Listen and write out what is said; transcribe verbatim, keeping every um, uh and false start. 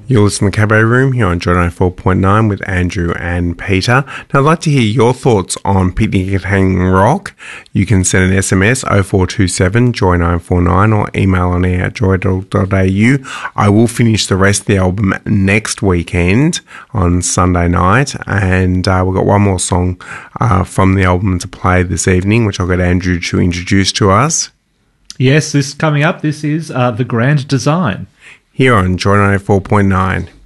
You're listening to the Cabaret Room here on Joy ninety-four point nine with Andrew and Peter. Now, I'd like to hear your thoughts on Picnic at Hanging Rock. You can send an S M S oh four two seven joy nine four nine or email on air at joy dot a u. I will finish the rest of the album next weekend on Sunday night, and uh, we've got one more song uh, from the album to play this evening, which I'll get Andrew to introduce to us. Yes, this coming up, this is uh, The Grand Design. Here on Joy ninety-four point nine.